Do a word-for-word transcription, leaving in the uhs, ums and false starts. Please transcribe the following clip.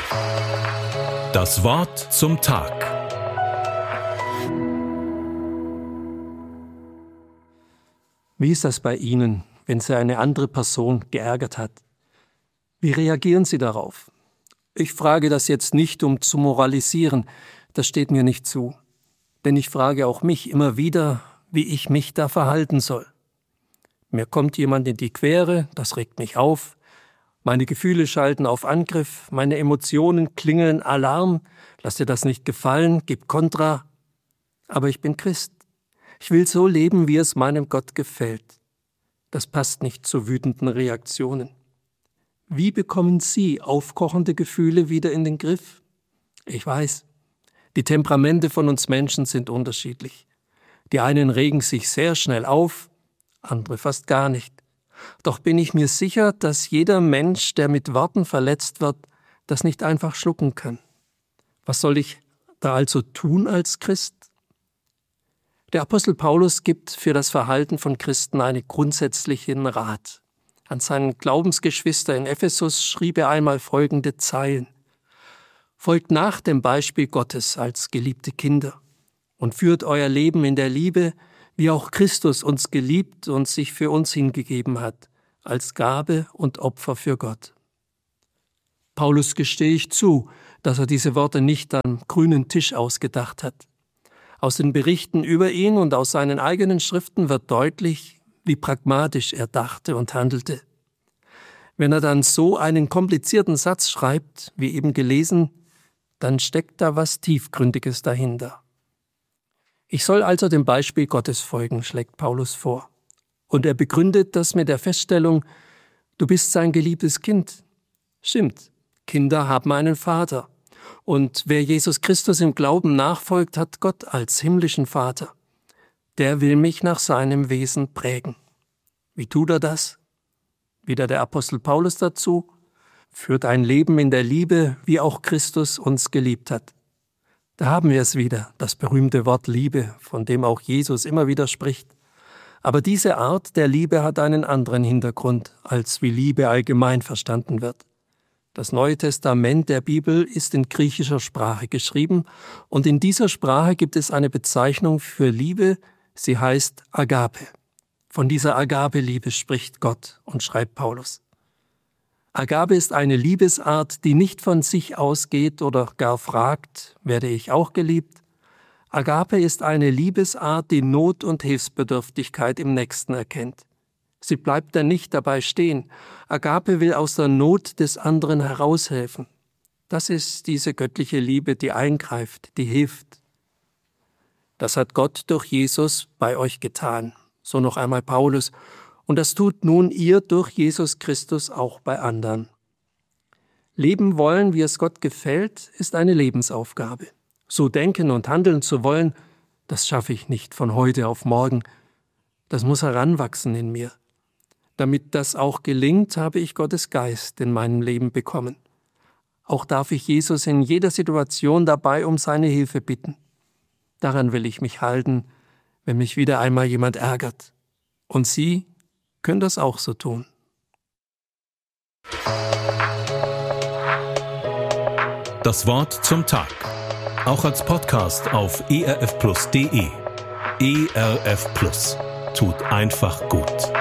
Das Wort zum Tag. Wie ist das bei Ihnen, wenn Sie eine andere Person geärgert hat? Wie reagieren Sie darauf? Ich frage das jetzt nicht, um zu moralisieren, das steht mir nicht zu. Denn ich frage auch mich immer wieder, wie ich mich da verhalten soll. Mir kommt jemand in die Quere, das regt mich auf. Meine Gefühle schalten auf Angriff, meine Emotionen klingeln Alarm. Lass dir das nicht gefallen, gib Kontra. Aber ich bin Christ. Ich will so leben, wie es meinem Gott gefällt. Das passt nicht zu wütenden Reaktionen. Wie bekommen Sie aufkochende Gefühle wieder in den Griff? Ich weiß, die Temperamente von uns Menschen sind unterschiedlich. Die einen regen sich sehr schnell auf, andere fast gar nicht. Doch bin ich mir sicher, dass jeder Mensch, der mit Worten verletzt wird, das nicht einfach schlucken kann. Was soll ich da also tun als Christ? Der Apostel Paulus gibt für das Verhalten von Christen einen grundsätzlichen Rat. An seinen Glaubensgeschwister in Ephesus schrieb er einmal folgende Zeilen: Folgt nach dem Beispiel Gottes als geliebte Kinder und führt euer Leben in der Liebe, wie auch Christus uns geliebt und sich für uns hingegeben hat, als Gabe und Opfer für Gott. Paulus gestehe ich zu, dass er diese Worte nicht am grünen Tisch ausgedacht hat. Aus den Berichten über ihn und aus seinen eigenen Schriften wird deutlich, wie pragmatisch er dachte und handelte. Wenn er dann so einen komplizierten Satz schreibt, wie eben gelesen, dann steckt da was Tiefgründiges dahinter. Ich soll also dem Beispiel Gottes folgen, schlägt Paulus vor. Und er begründet das mit der Feststellung, du bist sein geliebtes Kind. Stimmt, Kinder haben einen Vater. Und wer Jesus Christus im Glauben nachfolgt, hat Gott als himmlischen Vater. Der will mich nach seinem Wesen prägen. Wie tut er das? Wieder der Apostel Paulus dazu: Führt ein Leben in der Liebe, wie auch Christus uns geliebt hat. Da haben wir es wieder, das berühmte Wort Liebe, von dem auch Jesus immer wieder spricht. Aber diese Art der Liebe hat einen anderen Hintergrund, als wie Liebe allgemein verstanden wird. Das Neue Testament der Bibel ist in griechischer Sprache geschrieben und in dieser Sprache gibt es eine Bezeichnung für Liebe, sie heißt Agape. Von dieser Agape-Liebe spricht Gott und schreibt Paulus. Agape ist eine Liebesart, die nicht von sich ausgeht oder gar fragt, werde ich auch geliebt? Agape ist eine Liebesart, die Not und Hilfsbedürftigkeit im Nächsten erkennt. Sie bleibt dann nicht dabei stehen. Agape will aus der Not des anderen heraushelfen. Das ist diese göttliche Liebe, die eingreift, die hilft. Das hat Gott durch Jesus bei euch getan. So noch einmal Paulus. Und das tut nun ihr durch Jesus Christus auch bei anderen. Leben wollen, wie es Gott gefällt, ist eine Lebensaufgabe. So denken und handeln zu wollen, das schaffe ich nicht von heute auf morgen. Das muss heranwachsen in mir. Damit das auch gelingt, habe ich Gottes Geist in meinem Leben bekommen. Auch darf ich Jesus in jeder Situation dabei um seine Hilfe bitten. Daran will ich mich halten, wenn mich wieder einmal jemand ärgert. Und Sie können das auch so tun. Das Wort zum Tag. Auch als Podcast auf e r f plus punkt d e. E R F Plus. Tut einfach gut.